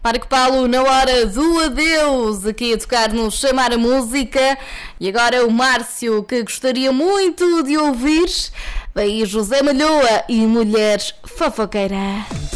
Marco Paulo na hora do adeus, aqui a tocar no Chamar a Música. E agora o Márcio, que gostaria muito de ouvir. Vem José Malhoa e Mulher Fofoqueira.